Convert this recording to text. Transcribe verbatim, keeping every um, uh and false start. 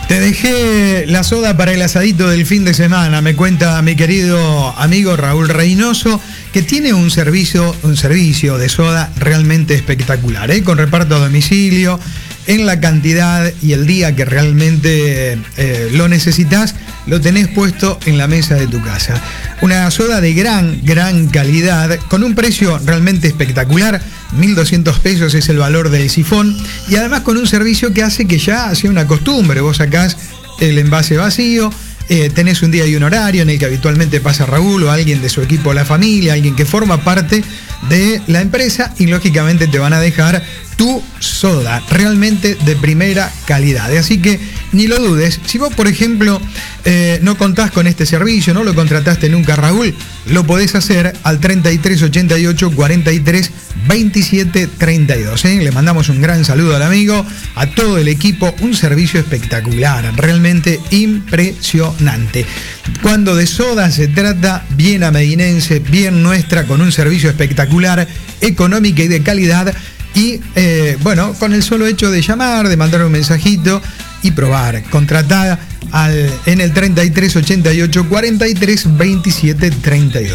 Te dejé la soda para el asadito del fin de semana, me cuenta mi querido amigo Raúl Reynoso, que tiene un servicio, un servicio de soda realmente espectacular, ¿eh? Con reparto a domicilio, en la cantidad y el día que realmente eh, lo necesitas, lo tenés puesto en la mesa de tu casa. Una soda de gran, gran calidad, con un precio realmente espectacular, mil doscientos pesos es el valor del sifón, y además con un servicio que hace que ya sea una costumbre. Vos sacás el envase vacío, eh, tenés un día y un horario en el que habitualmente pasa Raúl o alguien de su equipo o la familia, alguien que forma parte de la empresa, y lógicamente te van a dejar tu soda realmente de primera calidad. Así que ni lo dudes. Si vos, por ejemplo, eh, no contás con este servicio, no lo contrataste nunca, Raúl, lo podés hacer al treinta y tres ochenta y ocho cuarenta y tres veintisiete treinta y dos. ¿eh? Le mandamos un gran saludo al amigo, a todo el equipo, un servicio espectacular, realmente impresionante. Cuando de soda se trata, bien amedinense, bien nuestra, con un servicio espectacular, económica y de calidad. Y eh, bueno, con el solo hecho de llamar, de mandar un mensajito y probar, contratar al, en el treinta y tres ochenta y ocho cuarenta y tres veintisiete treinta y dos.